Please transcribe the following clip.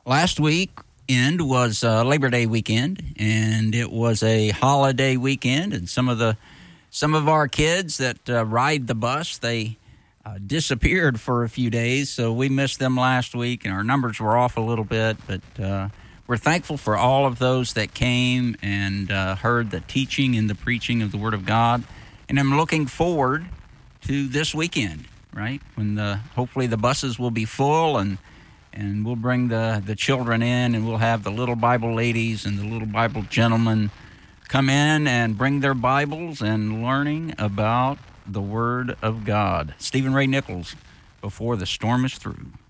Last weekend was Labor Day weekend, and it was a holiday weekend. And some of our kids that ride the bus, they disappeared for a few days, so we missed them last week, and our numbers were off a little bit. But we're thankful for all of those that came and heard the teaching and the preaching of the Word of God. And I'm looking forward to this weekend, right, when hopefully the buses will be full, and we'll bring the children in, and we'll have the little Bible ladies and the little Bible gentlemen come in and bring their Bibles and learning about the Word of God. Stephen Ray Nichols, Before the Storm is Through.